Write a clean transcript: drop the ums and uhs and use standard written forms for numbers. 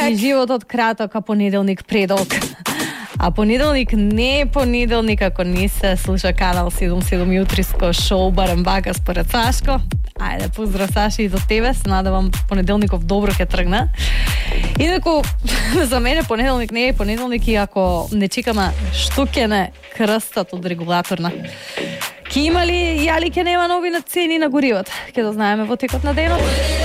животот краток, а понеделник предолг. А понеделник не е понеделник ако не се слуша канал 77 јутриско шоу Барем бака според Сашко. Ајде, поздрав Саши и до тебе, се надевам понеделников добро ќе тргна. Инаку, за мене понеделник не е понеделник и ако не чекаме што ќе не крстат од регулаторна. Ке има ли, јали ке нема нови на цени на горивот? Ке да знаеме во текот на денот.